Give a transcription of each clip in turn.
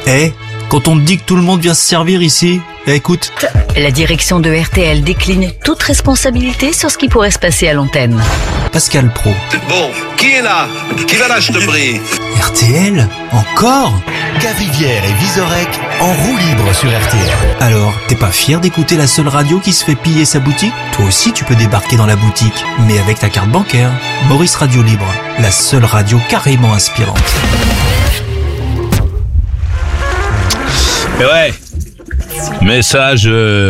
Quand on te dit que tout le monde vient se servir ici, écoute. La direction de RTL décline toute responsabilité sur ce qui pourrait se passer à l'antenne. Pascal Praud. Bon, qui est là? Qui va lâcher le prix? RTL? Encore? Cavrivière et Vizorek en roue libre sur RTL. Alors, t'es pas fier d'écouter la seule radio qui se fait piller sa boutique? Toi aussi, tu peux débarquer dans la boutique, mais avec ta carte bancaire. Maurice Radio Libre, la seule radio carrément inspirante. Et ouais, message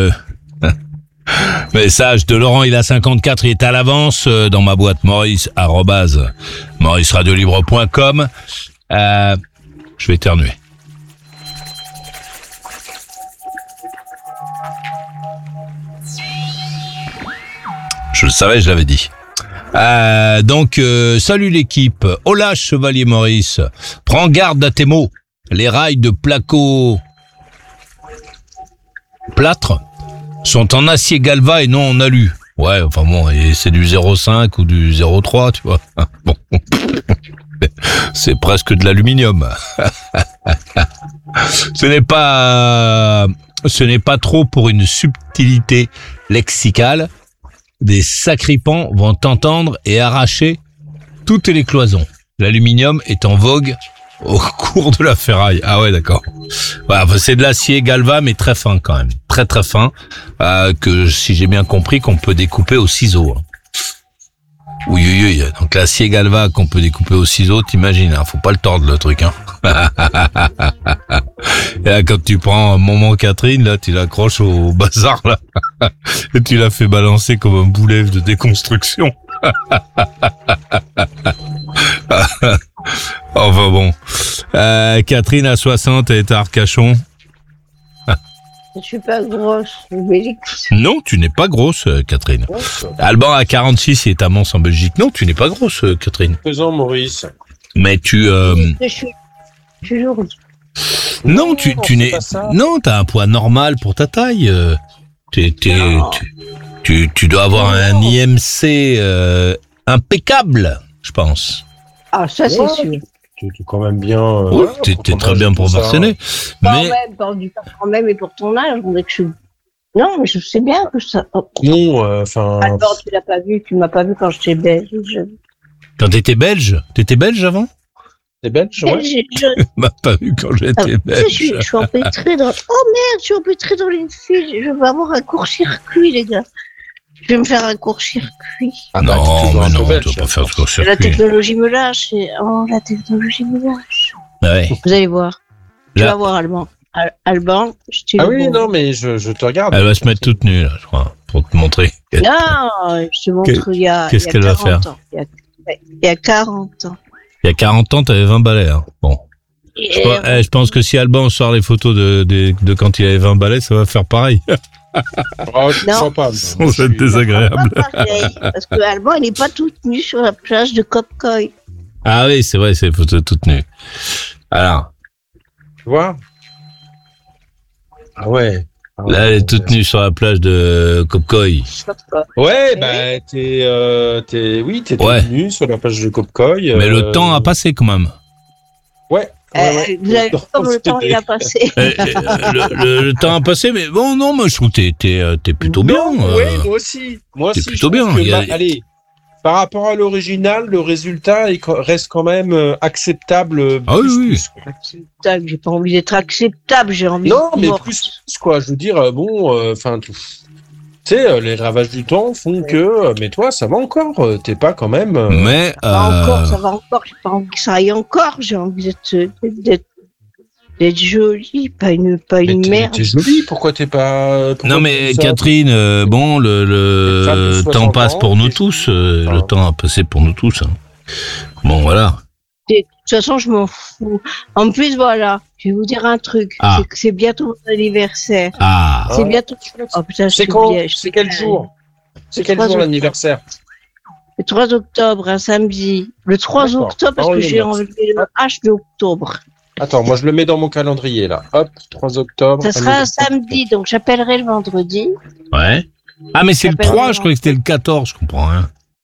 de Laurent, il a 54, il est à l'avance dans ma boîte maurice@mauriceradiolibre.com. Je vais éternuer. Je le savais, je l'avais dit. Donc, salut l'équipe. Hola, Chevalier Maurice. Prends garde à tes mots. Les rails de placo plâtre sont en acier galva et non en alu. Ouais, enfin bon, et c'est du 0,5 ou du 0,3, tu vois. Bon. C'est presque de l'aluminium. Ce n'est pas trop pour une subtilité lexicale. Des sacripants vont entendre et arracher toutes les cloisons. L'aluminium est en vogue au cours de la ferraille. Ah ouais, d'accord. Voilà, c'est de l'acier galva, mais très fin quand même. Très très fin, que si j'ai bien compris, qu'on peut découper au ciseau. Oui. Donc l'acier galva qu'on peut découper au ciseau, t'imagines, faut pas le tordre le truc, hein. Et là, quand tu prends Maman Catherine, là, tu l'accroches au bazar, là, et tu la fais balancer comme un boulet de déconstruction. Enfin bon. Catherine à 60, elle est à Arcachon. Je suis pas grosse, Belgique. Non, tu n'es pas grosse, Catherine. Alban à 46, il est à Mons en Belgique. Non, tu n'es pas grosse, Catherine. Faisons, Maurice. Mais tu... Je suis lourde. Non, tu n'es... Non, t'as un poids normal pour ta taille. Tu dois avoir un IMC impeccable, je pense. Ah, ça, c'est sûr. Tu es quand même bien... Oui, t'es très bien proportionné. Mais... Quand même, et pour ton âge, on dirait que je... Non, mais je sais bien que ça... Oh. Non, enfin... Albert, tu l'as pas vu, tu m'as pas vu quand j'étais belge. Quand t'étais belge? T'étais belge avant? T'es belge, ouais. Tu m'as pas vu quand j'étais belge. Je suis empêtré dans... Oh merde, je suis empêtré dans une file. Je vais avoir un court-circuit, les gars. Je vais me faire un court-circuit. Ah non, mais non, tu vas pas faire de court-circuit. La technologie me lâche. La technologie me lâche. Ouais. Vous allez voir. Tu vas voir, Alban. Alban, je te oui, non, mais je te regarde. Elle va se mettre toute nue, là, je crois, pour te montrer. Non, je te montre il y a 40 ans. Qu'est-ce qu'elle va faire? Il y a 40 ans. Il y a 40 ans, t'avais 20 balais, hein. Bon. Je pense que si Alban sort les photos de quand il avait 20 balais, ça va faire pareil. Oh, je ne sens pas. Sans être désagréable. Parce que Alban, il n'est pas toute nue sur la plage de Kopkoï. Ah oui, c'est vrai, c'est les photos toutes nues. Alors. Tu vois? Ah ouais. Là, elle est toute nue sur la plage de Kopkoï. Ouais, bah, t'es toute nue sur la plage de Kopkoï. Mais le temps a passé quand même. Ouais. Vous avez vu comme le temps il a passé. Le temps a passé, mais bon, non, moi je trouve que t'es plutôt bien. Oui, moi aussi. T'es plutôt bien. Allez, par rapport à l'original, le résultat reste quand même acceptable. Ah oui. Acceptable, j'ai pas envie d'être acceptable, j'ai envie non, mais plus quoi. Je veux dire, bon, enfin, tu sais, les ravages du temps font que. Mais toi, ça va encore. T'es pas quand même. Mais ça va encore. J'ai pas envie que ça aille encore. J'ai envie d'être jolie, pas une merde. T'es jolie. Pourquoi t'es pas. Non mais Catherine, bon, le temps passe pour nous tous. Le temps a passé pour nous tous. Hein. Bon, voilà. De toute façon, je m'en fous. En plus, voilà, je vais vous dire un truc. C'est que c'est bientôt mon anniversaire. C'est bientôt. Oh putain, c'est quand? C'est quel jour? C'est quel jour l'anniversaire? Le 3 octobre, un samedi. Le 3 octobre, parce que j'ai enlevé le H de octobre. Attends, moi je le mets dans mon calendrier là. Hop, 3 octobre. Ça sera un samedi, donc j'appellerai le vendredi. Ouais. Ah, mais c'est le 3, je croyais que c'était le 14, je comprends rien.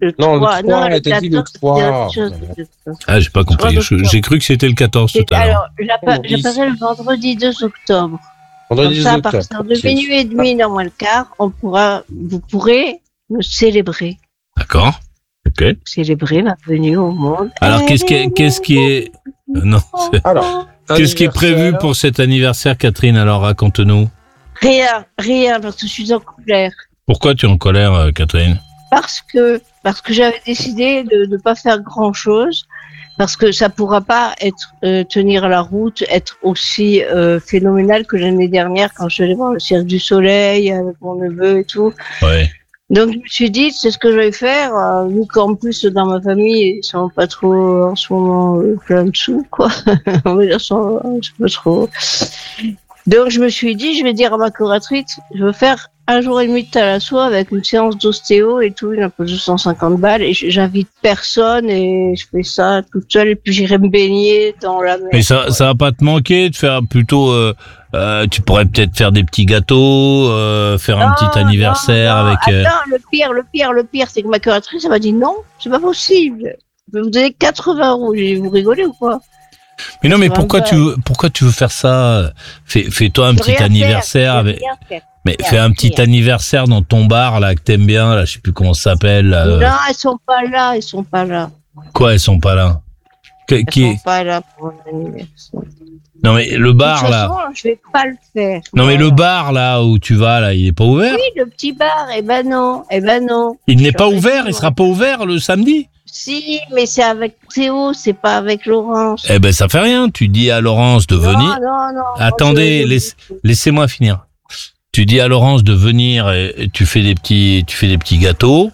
Non, le 3, elle t'a dit le 3. Ah, j'ai pas compris. J'ai cru que c'était le 14 tout à l'heure. Alors, j'appellerai le vendredi 2 octobre. Vendredi 2 octobre. À partir de minuit et demi, dans moins le quart, vous pourrez me célébrer. D'accord. Ok. Célébrer ma venue au monde. Alors, qu'est-ce qui est... Non. Alors, qu'est-ce qui est prévu pour cet anniversaire, Catherine? Alors, raconte-nous. Rien, parce que je suis en colère. Pourquoi tu es en colère, Catherine? Parce que j'avais décidé de ne pas faire grand-chose, parce que ça pourra pas être tenir la route, être aussi phénoménal que l'année dernière quand je suis allée voir le Cirque du Soleil avec mon neveu et tout. Ouais. Donc je me suis dit, c'est ce que je vais faire, vu qu'en plus dans ma famille ils sont pas trop en ce moment plein de sous, quoi. On va dire pas trop. Donc je me suis dit, je vais dire à ma curatrice, je veux faire 1 jour et demi de thalasso avec une séance d'ostéo et tout, un peu 250 balles, et j'invite personne et je fais ça toute seule et puis j'irai me baigner dans la mer. Mais ça va pas te manquer de faire plutôt, tu pourrais peut-être faire des petits gâteaux, faire un petit anniversaire avec... Attends, le pire, c'est que ma curatrice, elle m'a dit non, c'est pas possible. Je vais vous donner 80 €, vous rigolez ou quoi? Mais non, mais pourquoi tu veux faire ça? Fais-toi un petit anniversaire avec... Mais fais un petit anniversaire dans ton bar, là, que t'aimes bien, là, je sais plus comment ça s'appelle. Non, elles sont pas là. Quoi, elles sont pas là? Elles sont pas là pour l'anniversaire. Non, mais le bar, là. De toute façon, je vais pas le faire. Non, mais le bar, là, où tu vas, là, il est pas ouvert? Oui, le petit bar, eh ben non. Il n'est pas ouvert, il sera pas ouvert le samedi? Si, mais c'est avec Théo, c'est pas avec Laurence. Eh ben, ça fait rien, tu dis à Laurence de venir. Non. Attendez, laissez-moi finir. Tu dis à Laurence de venir et tu fais des petits gâteaux.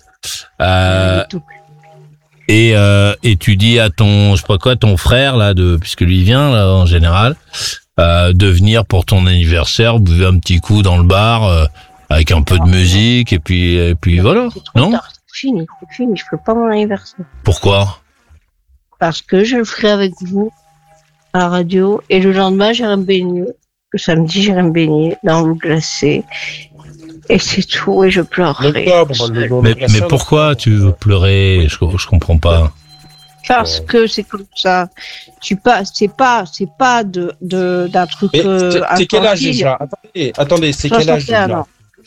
Et tu dis à ton frère, là, puisque lui vient, là, en général, de venir pour ton anniversaire, vous buvez un petit coup dans le bar, avec un peu de musique, et puis voilà. Non? C'est fini, je fais pas mon anniversaire. Pourquoi? Parce que je le ferai avec vous, à la radio, et le lendemain, j'irai me baigner. Le samedi, j'irai me baigner dans l'eau glacée. Et c'est tout, et je pleurerai. Mais pourquoi tu veux pleurer? Je comprends pas. Parce que c'est comme ça. C'est pas d'un truc. C'est quel âge déjà? Attendez, c'est quel âge déjà?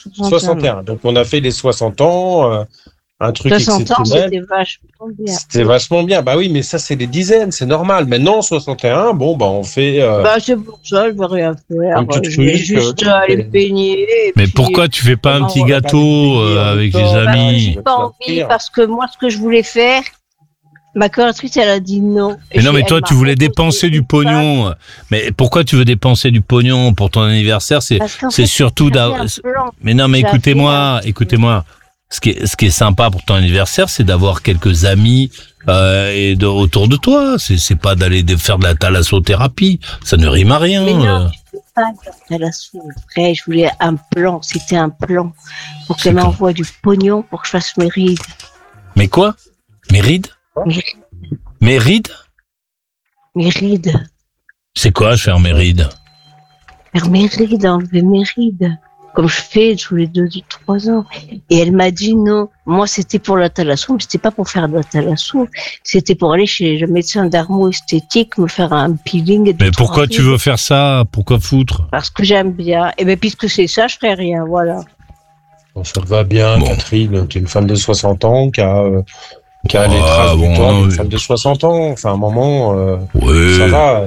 61. Donc on a fait les 60 ans. Un truc 60 ans, exceptionnel. C'était vachement bien. Bah oui, mais ça, c'est des dizaines, c'est normal. Maintenant, 61, bon, bah, on fait... c'est pour ça, je vais rien faire. Je vais juste aller me baigner. Mais pourquoi tu fais pas un petit gâteau avec les amis? J'ai pas envie, parce que moi, ce que je voulais faire, ma curatrice, elle a dit non. Mais non, mais toi, tu voulais dépenser du pognon. Mais pourquoi tu veux dépenser du pognon pour ton anniversaire? C'est surtout... Mais non, mais écoutez-moi. Ce qui est sympa pour ton anniversaire, c'est d'avoir quelques amis autour de toi. C'est pas d'aller faire de la thalassothérapie. Ça ne rime à rien. Mais non, je veux pas de la thalasso. Après, je voulais un plan. C'était un plan pour qu'elle m'envoie du pognon pour que je fasse mes rides. Mais quoi? Mes rides? Mes rides? Mes rides. C'est quoi faire mes rides? Faire mes rides, enlever mes rides. Comme je fais tous les 2-3 ans. Et elle m'a dit non. Moi, c'était pour la thalasso, mais c'était pas pour faire de la thalasso. C'était pour aller chez le médecin dermo-esthétique, me faire un peeling. Mais pourquoi tu veux faire ça? Pourquoi foutre? Parce que j'aime bien. Et bien, puisque c'est ça, je ferai rien, voilà. Bon, ça te va bien, Catherine. Tu es une femme de 60 ans qui a les traces du temps d'une femme de 60 ans. Enfin, à un moment, ça va.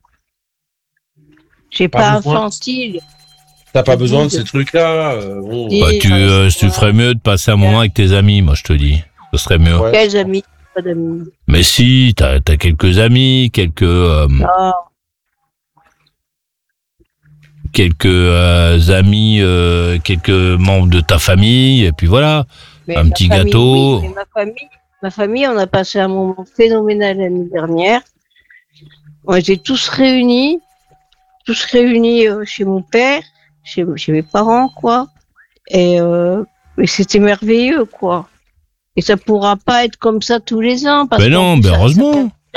J'ai pas infantile. T'as pas besoin de ces trucs-là. Tu ferais mieux de passer un moment avec tes amis, moi je te dis. Ce serait mieux. Ouais. Quels amis? Pas d'amis. Mais si, t'as quelques amis, quelques amis, quelques membres de ta famille, et puis voilà, mais un petit gâteau. Oui, ma famille, on a passé un moment phénoménal l'année dernière. On était tous réunis chez mon père. Chez mes parents, quoi. Et c'était merveilleux, quoi. Et ça pourra pas être comme ça tous les ans. Parce non, heureusement.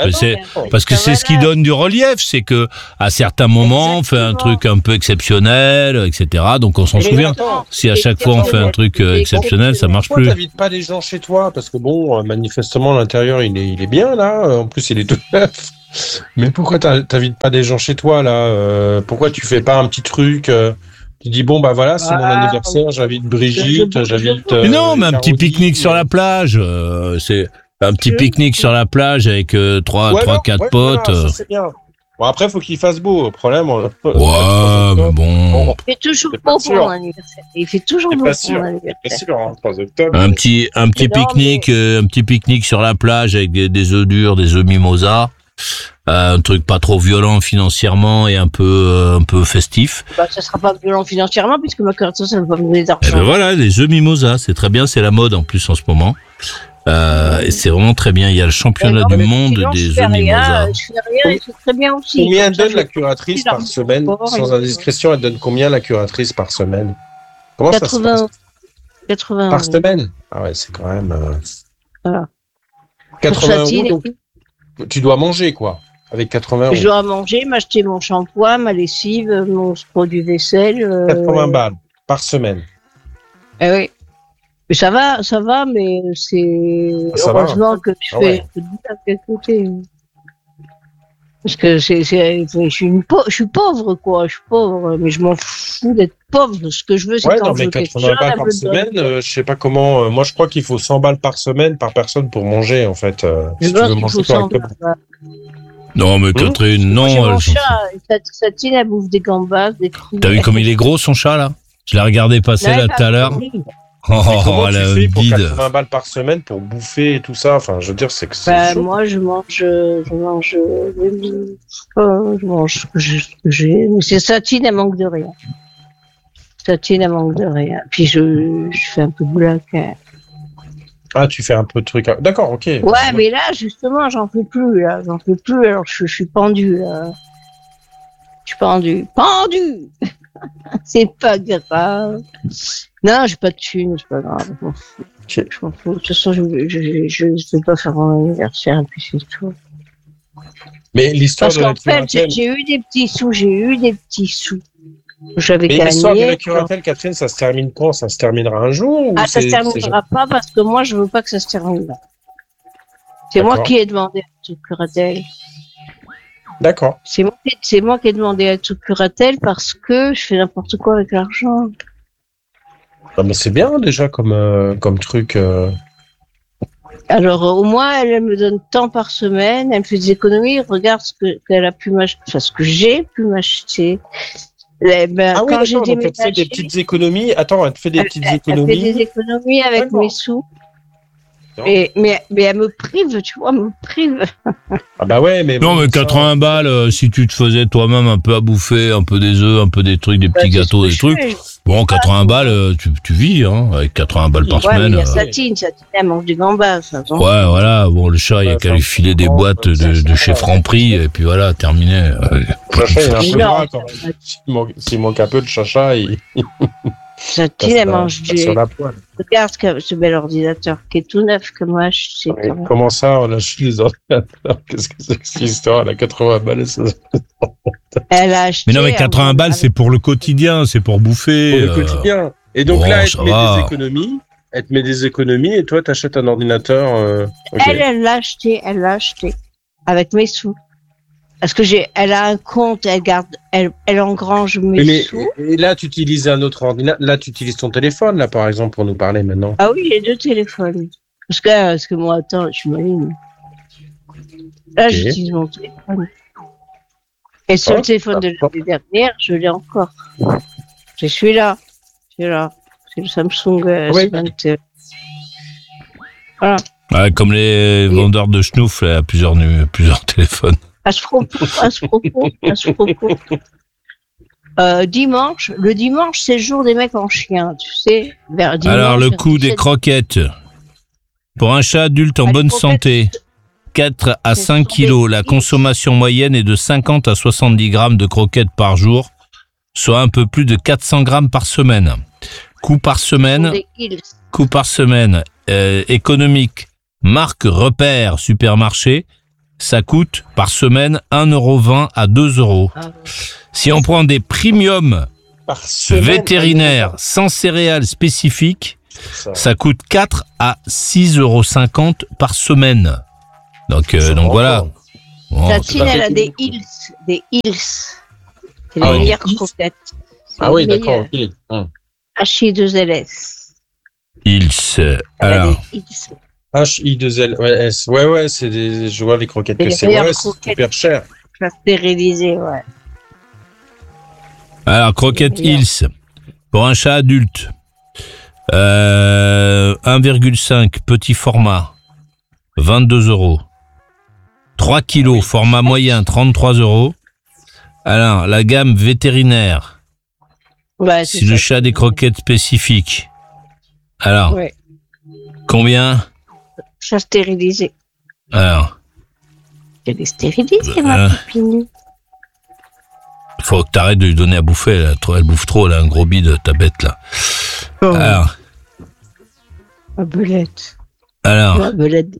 Parce que c'est ce qui donne du relief, c'est que à certains moments on fait un truc un peu exceptionnel, etc. Donc on s'en souvient. Si à chaque fois on fait un truc exceptionnel, ça marche plus. Pourquoi t'invites pas les gens chez toi? Parce que bon, manifestement l'intérieur il est bien là. En plus il est tout neuf. Mais pourquoi t'invites pas des gens chez toi là? Pourquoi tu fais pas un petit truc? Tu dis bon bah voilà, c'est mon anniversaire, j'invite Brigitte, j'invite. Mais non, mais un petit pique-nique sur la plage, c'est un petit pique-nique sur la plage avec 4 potes. Voilà, ça, c'est bien. Bon après faut qu'il fasse beau, problème. Ouais, mais bon. Il fait toujours beau pour mon anniversaire. Il fait toujours beau pour mon anniversaire. C'est sûr, 3 octobre. Un petit pique-nique sur la plage avec des œufs durs, des œufs mimosa. Un truc pas trop violent financièrement et un peu festif. Bah, ça sera pas violent financièrement puisque ma curatrice ça va pas me donner d'argent. Et ben voilà, les œufs mimosa, c'est très bien, c'est la mode en plus en ce moment. Et c'est vraiment très bien. Il y a le championnat du monde des œufs mimosa. Je fais rien, et c'est très bien aussi. Combien donne la curatrice par semaine? Sans indiscrétion, elle donne combien la curatrice par semaine? Comment 80, ça se passe? 80 par semaine? Ah ouais, c'est quand même. Voilà. 80 €, donc tu dois manger quoi? Avec 80 €. Je dois manger, m'acheter mon shampoing, ma lessive, mon produit vaisselle. 80 balles par semaine. Eh oui. Mais ça va, mais c'est heureusement que je fais un peu de bien à côté. Parce que je suis pauvre, quoi. Je suis pauvre, mais je m'en fous d'être pauvre. Ce que je veux, c'est quand je veux 80 balles par semaine, je sais pas comment. Moi, je crois qu'il faut 100 balles par semaine par personne pour manger, en fait. Si tu veux manger correctement. Non, mais Catherine, non. Mon chat, Satine, elle bouffe des gambas, des fruits. T'as vu comme il est gros, son chat, là? Je l'ai regardé passer là tout à l'heure. Comment tu fais pour 80 balles par semaine pour bouffer et tout ça? Enfin, je veux dire, c'est que c'est chaud. Moi, je mange ce que j'ai. Mais c'est Satine, elle manque de rien. Puis je fais un peu de boulac. Ah, tu fais un peu de trucs. D'accord, ok. Ouais, mais là, justement, j'en peux plus. Alors, je suis pendu. Je suis pendu. C'est pas grave. Non, j'ai pas de thunes, c'est pas grave. Je m'en fous. De toute façon, je vais pas faire mon anniversaire, et puis c'est tout. Mais l'histoire de la curatelle... Parce qu'en fait, j'ai eu des petits sous. J'avais gagné. Mais l'histoire de la curatelle, Catherine, ça se termine quand? Ça se terminera un jour? Ça se terminera pas parce que moi, je veux pas que ça se termine là. C'est moi qui ai demandé à toute curatelle. D'accord. C'est moi qui ai demandé à toute curatelle parce que je fais n'importe quoi avec l'argent. Ah mais c'est bien déjà comme truc. Alors au moins elle me donne tant par semaine, elle me fait des économies, regarde ce qu'elle a pu m'acheter, enfin ce que j'ai pu m'acheter. Quand j'ai déménagé, elle te fait des petites économies. Attends, elle te fait des petites économies. Elle fait des économies avec mes sous. Mais elle me prive, tu vois, Ah bah ouais, mais... Non, mais 80 balles, si tu te faisais toi-même un peu à bouffer, un peu des œufs, un peu des trucs, des petits gâteaux, des trucs... Bon, 80 balles, tu vis, hein, avec 80 balles par semaine. Mais il y a Satine, elle mange du gambas. Ouais, voilà, bon, le chat, il y a qu'à lui filer des boîtes de chez Franprix, et puis voilà, terminé. Chacha, il est un peu gras, quand même. S'il manque un peu de Chacha, Satine, elle mange du... Regarde ce bel ordinateur qui est tout neuf que moi je sais. Comment ça, on achète les ordinateurs? Qu'est-ce que c'est que cette histoire? Elle a 80 balles. Elle a acheté. Mais non, mais 80 balles, c'est pour le quotidien, c'est pour bouffer. Pour le quotidien. Et donc là, elle te met des économies. Elle te met des économies et toi, t'achètes un ordinateur. Okay. Elle l'a acheté avec mes sous. Parce que elle a un compte, elle engrange mes sous. Et là, tu utilises un autre ordinateur. Là, tu utilises ton téléphone, là, par exemple, pour nous parler maintenant. Ah oui, les 2 téléphones. Parce que moi, attends, je suis maligne. Là, j'utilise mon téléphone. Et sur le téléphone de l'année dernière, je l'ai encore. Je suis là. C'est le Samsung S20. Voilà. Ouais, comme les vendeurs de schnouf, à plusieurs téléphones. À ce propos. Le dimanche, c'est le jour des mecs en chien, tu sais. Alors, le coût des croquettes. Pour un chat adulte en bonne santé, 4 à 5 kilos, la consommation moyenne est de 50 à 70 grammes de croquettes par jour, soit un peu plus de 400 grammes par semaine. Coût par semaine, économique, marque Repère, supermarché, ça coûte par semaine 1,20 € à 2 €. Si on prend des premiums Par semaine, vétérinaires sans céréales spécifiques, ça coûte 4 à 6,50 € par semaine. Donc voilà. Bon, Tatine, elle a des Hills. Des Hills. C'est les Ah oui. meilleures croquettes. C'est Ah oui, les d'accord. meilleures. Ok. H2LS. Ils, Elle a alors, des Hills. H-I-2-L. Ouais, c'est des. Je vois les croquettes C'est que les c'est. meilleures Ouais, c'est croquettes. super cher. Pas stérilisé, ouais. croquettes Bien. Hills, pour un chat adulte, 1,5 petit format, 22 €. 3 kilos, format moyen, 33 €. Alors, la gamme vétérinaire, Ouais, si le chat a des croquettes spécifiques. Alors, Ouais. combien? Chat stérilisé. Alors, Je l'ai stérilisé, ma copine. faut que t'arrêtes de lui donner à bouffer, là. Elle bouffe trop, elle a un gros bide, ta bête, là. Oh. Alors, Ma belette. alors, Ma belette.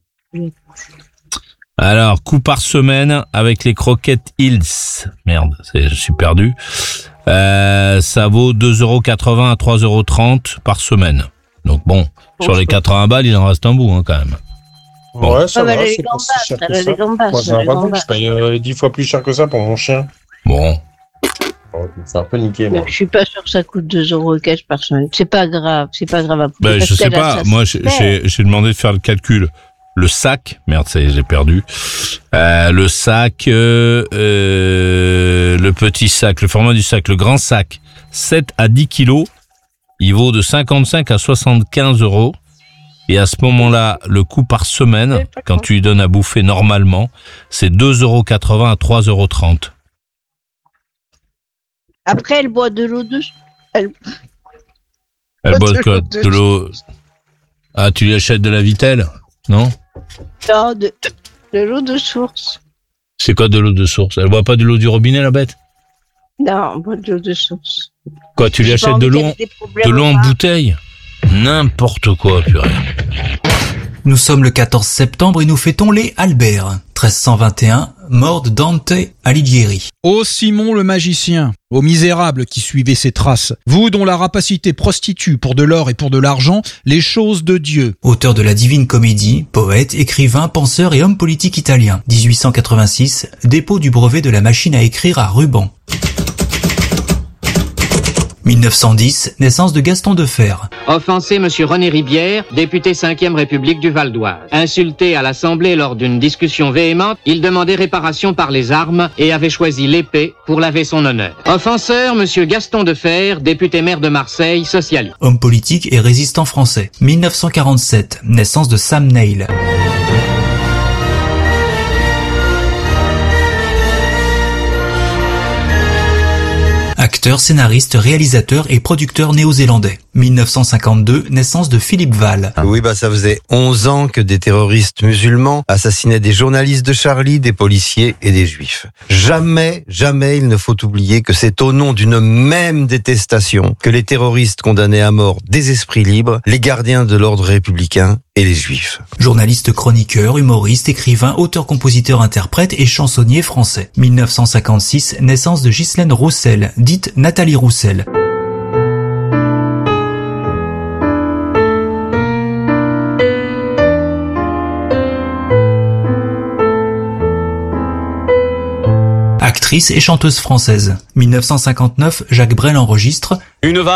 Alors, coût par semaine avec les croquettes Hills. Merde, je suis perdu. Ça vaut 2,80 € à 3,30 € par semaine. Donc bon, sur les 80 balles, il en reste un bout, hein, quand même. Bon. Ouais, ça Ah, bah, va, elle a c'est les pas si cher gambas, que elle a ça. les gambas, Moi, j'ai elle a un les radeau, gambas. je paye 10 fois plus cher que ça pour mon chien. Bon, Oh, c'est un peu niqué, moi. Mais je suis pas sûr que ça coûte 2 € cash par semaine. C'est pas grave à pousser. ben, parce je sais qu'elle a pas. sa Moi, sphère. j'ai demandé de faire le calcul. Le sac, merde, ça y est, j'ai perdu. Le sac, le petit sac, le format du sac, le grand sac, 7 à 10 kilos, il vaut de 55 à 75 €. Et à ce moment-là, le coût par semaine, quand tu lui donnes à bouffer normalement, c'est 2,80 € à 3,30 €. Après, elle boit de l'eau de... Elle boit quoi, de l'eau. Ah, tu lui achètes de la Vitelle? Non? Non, de l'eau de source. C'est quoi de l'eau de source? Elle boit pas de l'eau du robinet, la bête? Non, boit de l'eau de source. Quoi, tu lui J'ai pas achètes envie de l'eau, qu'elle ait des problèmes de l'eau au en rein. bouteille? N'importe quoi, purée. Nous sommes le 14 septembre et nous fêtons les Albert. 1321, mort de Dante Alighieri. Ô Simon le magicien, ô misérable qui suivez ses traces, vous dont la rapacité prostitue pour de l'or et pour de l'argent les choses de Dieu. Auteur de la Divine Comédie, poète, écrivain, penseur et homme politique italien. 1886, dépôt du brevet de la machine à écrire à ruban. 1910, naissance de Gaston Defferre. Offensé M. René Ribière, député 5e République du Val d'Oise. Insulté à l'Assemblée lors d'une discussion véhémente, il demandait réparation par les armes et avait choisi l'épée pour laver son honneur. Offenseur, M. Gaston Defferre, député maire de Marseille, socialiste. Homme politique et résistant français. 1947, naissance de Sam Neill. Acteur, scénariste, réalisateur et producteur néo-zélandais. 1952, naissance de Philippe Val. Oui, ça faisait 11 ans que des terroristes musulmans assassinaient des journalistes de Charlie, des policiers et des juifs. Jamais, jamais il ne faut oublier que c'est au nom d'une même détestation que les terroristes condamnaient à mort des esprits libres, les gardiens de l'ordre républicain et les juifs. Journaliste, chroniqueur, humoriste, écrivain, auteur, compositeur, interprète et chansonnier français. 1956, naissance de Ghislaine Roussel, dite Nathalie Roussel. Actrice et chanteuse française. 1959, Jacques Brel enregistre Une